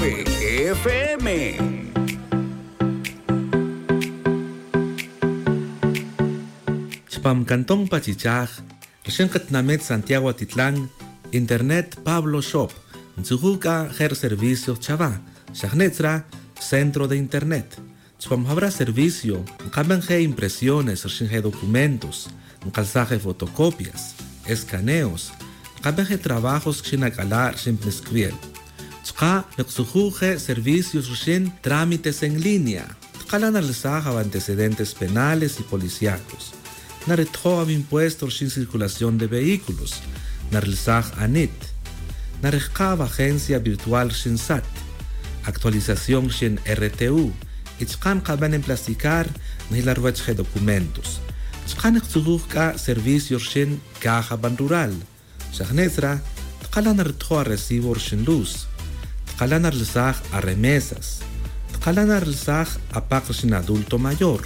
FM. Chpam Cantón Pachichaj, Rishenkat Namet Santiago Atitlán, Internet Pablo Shop, Nzuhuka Her Servicios Chava, Shahnetzra, Centro de Internet. Chpam habrá servicio, Nkamenge impresiones, Rishenje documentos, Nkalsaje fotocopias, escaneos, Nkamenge trabajos Xinakalar Ximpnesquiel. Chka Nexuhuje servicios Rishen trámites en línea. Tkalan alzaja antecedentes penales y policíacos. Naretjo impuestos sin circulación de vehículos, Narilzaj ANIT, Narejkab agencia virtual Shinsat, actualización Shin RTU, Ichkan Kaban en plasticar, Nilarwechje documentos, Chkan Exuhka servicios Shin Caja Ban Rural, Shahnetzra, Tkalan Nartjo recibo Shin Luz, Tkalan Narilzaj a remesas, Tkalan Narilzaj a pagos sin adulto mayor.